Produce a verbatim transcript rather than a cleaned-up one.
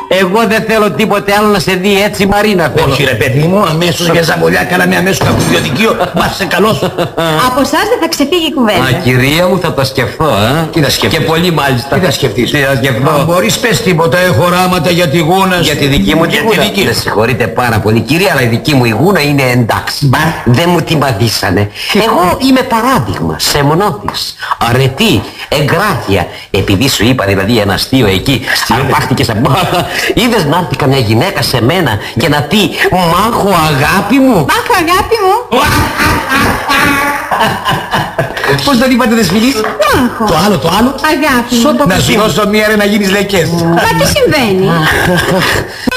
Εγώ δεν θέλω τίποτε άλλο να σε δει έτσι, Μαρίνα. Θέλω. Όχι ρε παιδί μου, αμέσως για ζαβολιά κάναμε αμέσως καπουδιοδικείο. Μας είσαι καλός. Από εσάς δεν θα ξεφύγει η κουβέντα. Α, κυρία μου, θα το σκεφτώ, α. Τι θα σκεφτείς? Και πολύ μάλιστα. Τι θα σκεφτείς? Τι θα σκεφτώ? Αν μπορείς πες τίποτα, έχω οράματα για τη γούνα σου. Για τη δική μου τη Για τη γούνα. δική. Με συγχωρείτε πάρα πολύ, κυρία, αλλά η δική μου η γούνα είναι εντάξει. Μπα. Δεν μου τη μαδίσανε. Εγώ είμαι παράδειγμα, σεμνότης, αρετή, εγκράτεια. Επειδή σου είπα δηλαδή ένα αστείο εκεί, αρπάχτηκες από... Είδες να έρθει καμιά γυναίκα σε μένα και να πει «Μάχο αγάπη μου». Μάχο αγάπη μου. Πώς τον είπατε δεσποινής? Μάχο. Το άλλο, το άλλο. Αγάπη μου. Να σου δώσω μία ρε να γίνεις λεκές. Μα τι συμβαίνει?